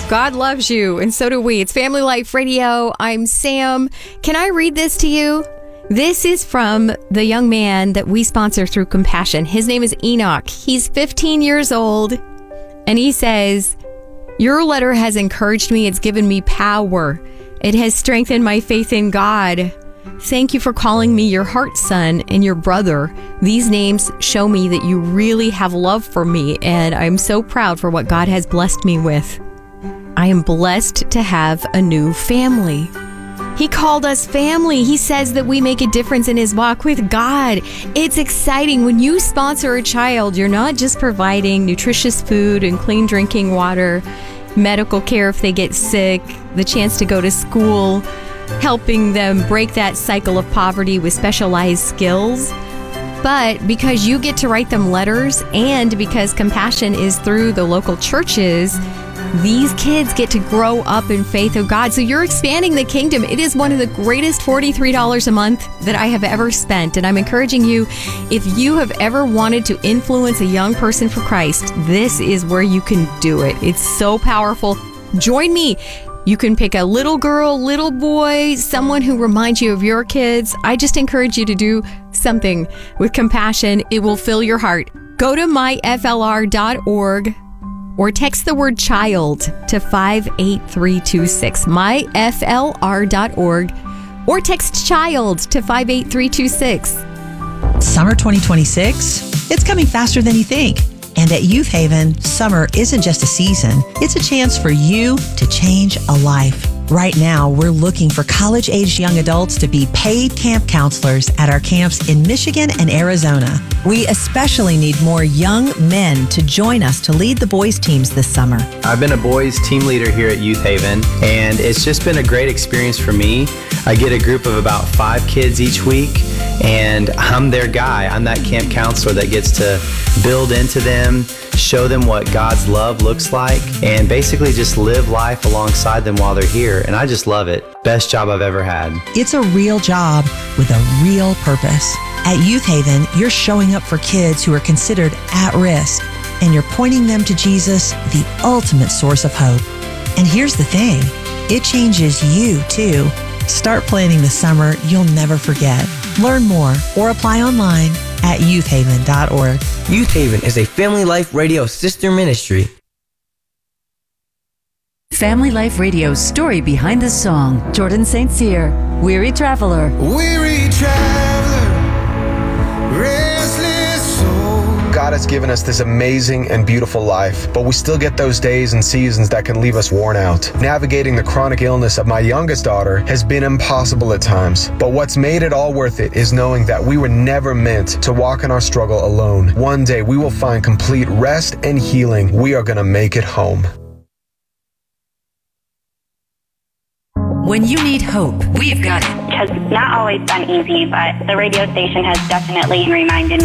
God loves you, and so do we. It's Family Life Radio. I'm Sam. Can I read this to you? This is from the young man that we sponsor through Compassion. His name is Enoch. He's 15 years old, and he says, "Your letter has encouraged me. It's given me power. It has strengthened my faith in God. Thank you for calling me your heart son and your brother. These names show me that you really have love for me, and I'm so proud for what God has blessed me with. I am blessed to have a new family." He called us family. He says that we make a difference in his walk with God. It's exciting. When you sponsor a child, you're not just providing nutritious food and clean drinking water, medical care if they get sick, the chance to go to school, helping them break that cycle of poverty with specialized skills. But because you get to write them letters, and because Compassion is through the local churches, these kids get to grow up in faith of God. So you're expanding the kingdom. It is one of the greatest $43 a month that I have ever spent. And I'm encouraging you, if you have ever wanted to influence a young person for Christ, this is where you can do it. It's so powerful. Join me. You can pick a little girl, little boy, someone who reminds you of your kids. I just encourage you to do something with Compassion. It will fill your heart. Go to myflr.org or text the word child to 58326, myflr.org, or text child to 58326. Summer 2026, it's coming faster than you think. And at Youth Haven, summer isn't just a season, it's a chance for you to change a life. Right now, we're looking for college-aged young adults to be paid camp counselors at our camps in Michigan and Arizona. We especially need more young men to join us to lead the boys' teams this summer. I've been a boys' team leader here at Youth Haven, and it's just been a great experience for me. I get a group of about 5 kids each week, and I'm their guy. I'm that camp counselor that gets to build into them, show them what God's love looks like, and basically just live life alongside them while they're here. And I just love it. Best job I've ever had. It's a real job with a real purpose. At Youth Haven, you're showing up for kids who are considered at risk, and you're pointing them to Jesus, the ultimate source of hope. And here's the thing, it changes you too. Start planning the summer you'll never forget. Learn more or apply online at youthhaven.org. Youth Haven is a Family Life Radio sister ministry. Family Life Radio's story behind the song. Jordan St. Cyr, Weary Traveler. Weary traveler, restless soul. God has given us this amazing and beautiful life, but we still get those days and seasons that can leave us worn out. Navigating the chronic illness of my youngest daughter has been impossible at times, but what's made it all worth it is knowing that we were never meant to walk in our struggle alone. One day we will find complete rest and healing. We are going to make it home. When you need hope, we've got it. It has not always been easy, but the radio station has definitely reminded me